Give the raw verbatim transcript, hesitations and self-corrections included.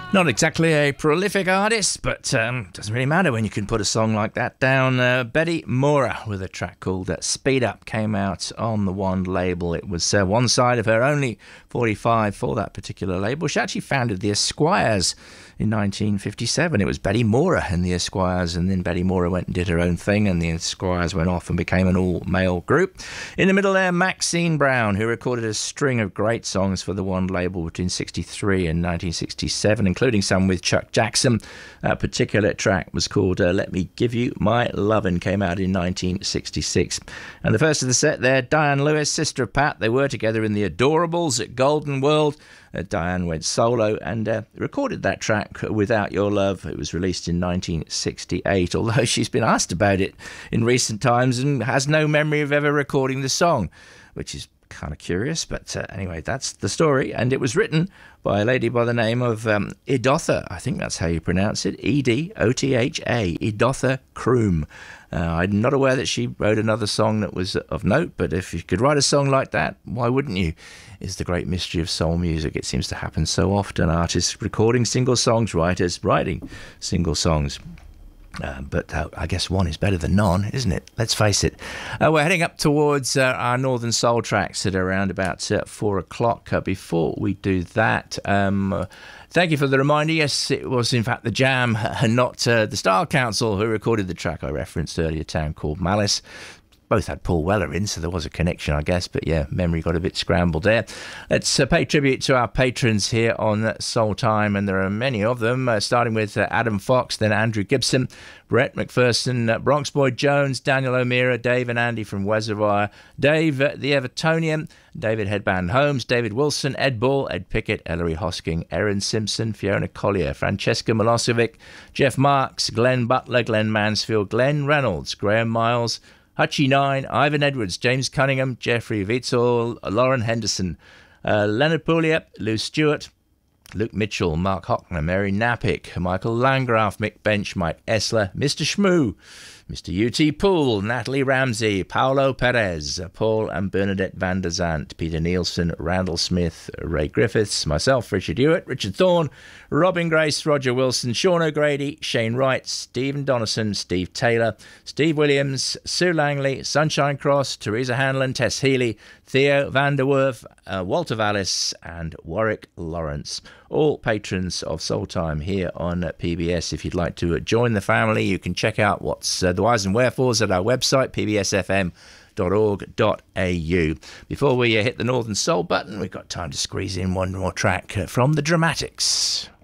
Not exactly a prolific artist, but um, doesn't really matter when you can put a song like that down. Uh, Betty Mora with a track called uh, Speed Up came out on the Wand label. It was uh, one side of her only forty-five for that particular label. She actually founded the Esquires in nineteen fifty-seven. It was Betty Mora and the Esquires, and then Betty Mora went and did her own thing, and the Esquires went off and became an all-male group. In the middle there, Maxine Brown, who recorded a string of great songs for the Wand label between sixty-three and nineteen sixty-seven, including some with Chuck Jackson. That particular track was called uh, Let Me Give You My Lovin', came out in nineteen sixty-six. And the first of the set there, Diane Lewis, sister of Pat. They were together in the Adorables at Golden World. Uh, Diane went solo and uh, recorded that track, Without Your Love. It was released in nineteen sixty-eight, although she's been asked about it in recent times and has no memory of ever recording the song, which is kind of curious. But uh, anyway, that's the story. And it was written by a lady by the name of um, Edotha, I think that's how you pronounce it, E D O T H A, Edotha Kroom. Uh, I'm not aware that she wrote another song that was of note, but if you could write a song like that, why wouldn't you? Is the great mystery of soul music. It seems to happen so often. Artists recording single songs, writers writing single songs. Uh, but uh, I guess one is better than none, isn't it? Let's face it. Uh, we're heading up towards uh, our Northern Soul tracks at around about uh, four o'clock. Uh, before we do that, um, uh, thank you for the reminder. Yes, it was in fact the Jam and not uh, the Style Council who recorded the track I referenced earlier, a town called Malice. Both had Paul Weller in, so there was a connection, I guess. But yeah, memory got a bit scrambled there. Let's uh, pay tribute to our patrons here on Soul Time, and there are many of them, uh, starting with uh, Adam Fox, then Andrew Gibson, Brett McPherson, uh, Bronx Boy Jones, Daniel O'Meara, Dave and Andy from Weatherwire, Dave uh, the Evertonian, David Headband Holmes, David Wilson, Ed Ball, Ed Pickett, Ellery Hosking, Erin Simpson, Fiona Collier, Francesca Milosevic, Jeff Marks, Glenn Butler, Glenn Mansfield, Glenn Reynolds, Graham Miles, Hutchie Nine, Ivan Edwards, James Cunningham, Jeffrey Vitzel, Lauren Henderson, uh, Leonard Pouliot, Lou Stewart, Luke Mitchell, Mark Hockner, Mary Napick, Michael Landgraf, Mick Bench, Mike Essler, Mister Schmoo, Mister U T Poole, Natalie Ramsey, Paolo Perez, Paul and Bernadette van der Zandt, Peter Nielsen, Randall Smith, Ray Griffiths, myself, Richard Hewitt, Richard Thorne, Robin Grace, Roger Wilson, Sean O'Grady, Shane Wright, Stephen Donaldson, Steve Taylor, Steve Williams, Sue Langley, Sunshine Cross, Teresa Hanlon, Tess Healy, Theo van der Werf, uh, Walter Vallis and Warwick Lawrence. All patrons of Soul Time here on uh, P B S. If you'd like to uh, join the family, you can check out what's uh, the whys and wherefores at our website, p b s f m dot org dot a u. Before we uh, hit the Northern Soul button, we've got time to squeeze in one more track uh, from the Dramatics.